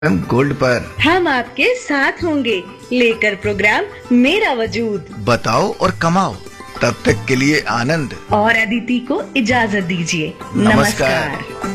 Gold पर हम आपके साथ होंगे लेकर प्रोग्राम मेरा वजूद। बताओ और कमाओ, तब तक के लिए आनंद। और अदिति को इजाजत दीजिए। नमस्कार।